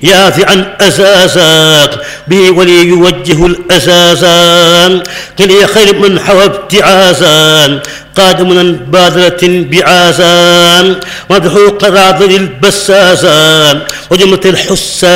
يافعا أساسا به ولي يوجه الأساسا كلي خير من حوى ابتعاسا قادم بادرة بعاسا مدحوق راضي البساسا وجمة الحسان